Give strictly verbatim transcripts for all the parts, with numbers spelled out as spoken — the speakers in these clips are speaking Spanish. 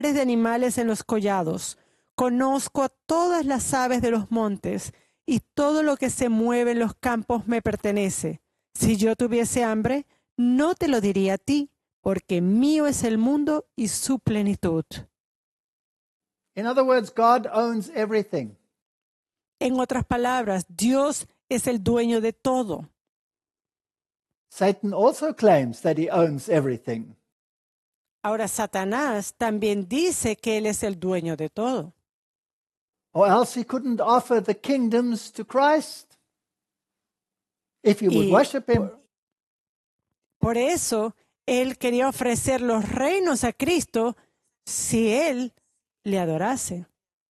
de animales en los collados. Conozco a todas las aves de los montes, y todo lo que se mueve en los campos me pertenece. Si yo tuviese hambre, no te lo diría a ti, porque mío es el mundo y su plenitud. In other words, God owns everything. En otras palabras, Dios es el dueño de todo. Satan also claims that he owns everything. Ahora, Satanás también dice que él es el dueño de todo. Or else he couldn't offer the kingdoms to Christ if you would Y worship him. por, por eso, él quería ofrecer los reinos a Cristo si él le adorase.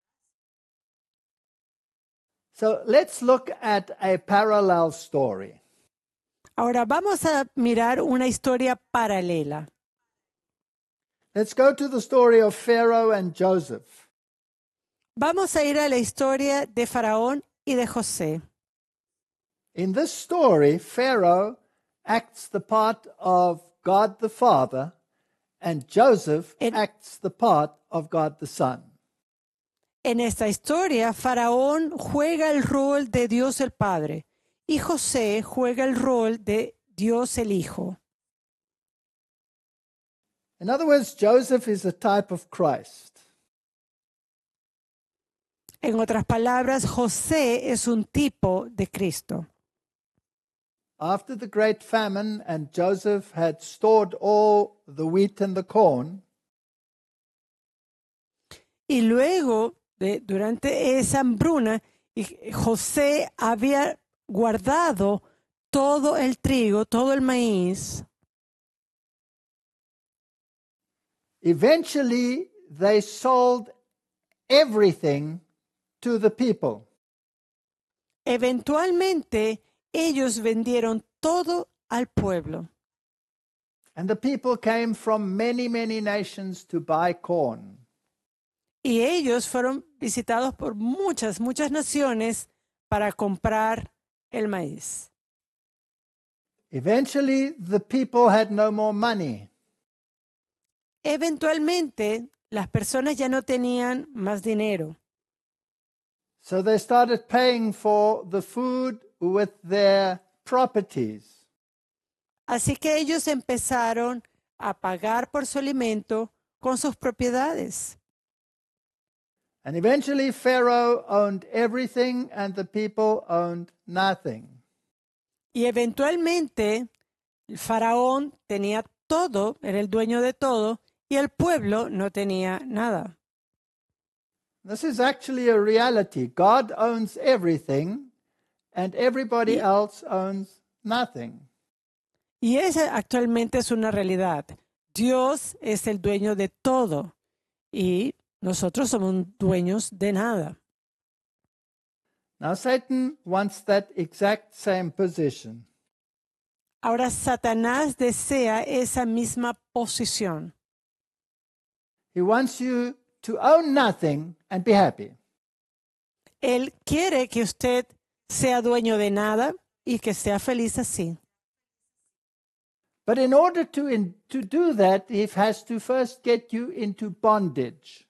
So let's look at a parallel story. Ahora vamos a mirar una historia paralela. Let's go to the story of Pharaoh and Joseph. Vamos a ir a la historia de Faraón y de José. In this story, Pharaoh acts the part of God the Father, and Joseph En- acts the part of God the Son. En esta historia, Faraón juega el rol de Dios el Padre y José juega el rol de Dios el Hijo. In other words, Joseph is a type of Christ. En otras palabras, José es un tipo de Cristo. After the great famine and Joseph had stored all the wheat and the corn, Y luego, de, durante esa hambruna, y José había guardado todo el trigo, todo el maíz. eventually they sold everything to the people. Eventualmente, ellos vendieron todo al pueblo. And the people came from many, many nations to buy corn. Y ellos fueron visitados por muchas, muchas naciones para comprar el maíz. Eventually, the people had no more money. Eventualmente, las personas ya no tenían más dinero. So they started paying for the food with their properties. Así que ellos empezaron a pagar por su alimento con sus propiedades. And eventually, Pharaoh owned everything and the people owned nothing. Y eventualmente, el faraón tenía todo, era el dueño de todo, y el pueblo no tenía nada. This is actually a reality. God owns everything and everybody Y- else owns nothing. Y esa actualmente es una realidad. Dios es el dueño de todo y nosotros somos dueños de nada. Now, Satan wants that exact same position. Ahora Satanás desea esa misma posición. He wants you to own nothing and be happy. Él quiere que usted sea dueño de nada y que sea feliz así. But in order to, in, to do that, he has to first get you into bondage.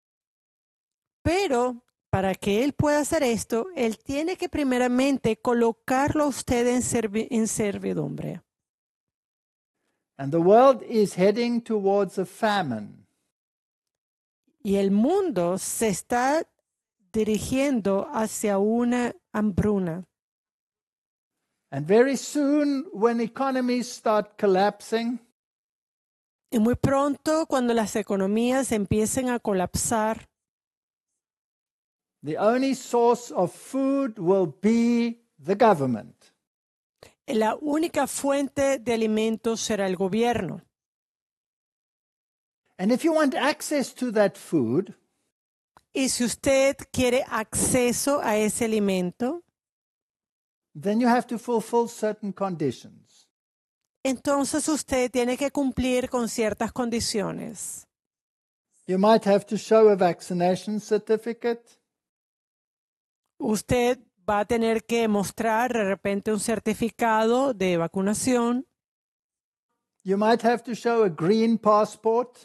Pero para que él pueda hacer esto, él tiene que primeramente colocarlo a usted en, servi- en servidumbre. And the world is heading towards a famine. Y el mundo se está dirigiendo hacia una hambruna. And very soon, when economies start collapsing, Y muy pronto, cuando las economías empiecen a colapsar, the only source of food will be the government. la única fuente de alimentos será el gobierno. And if you want access to that food, Y si usted quiere acceso a ese alimento, then you have to fulfill certain conditions. entonces usted tiene que cumplir con ciertas condiciones. You might have to show a vaccination certificate. Usted va a tener que mostrar de repente un certificado de vacunación. You might have to show a green passport.